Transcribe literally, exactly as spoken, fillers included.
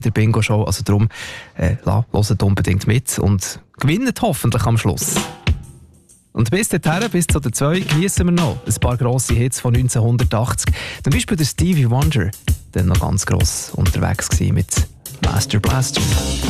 der Bingo-Show. Also darum, äh, hört unbedingt mit und gewinnt hoffentlich am Schluss. Und bis dahin, bis zu der zwei, genießen wir noch ein paar grosse Hits von neunzehnhundertachtzig. Zum Beispiel der Stevie Wonder, der noch ganz gross unterwegs war mit Master Blaster.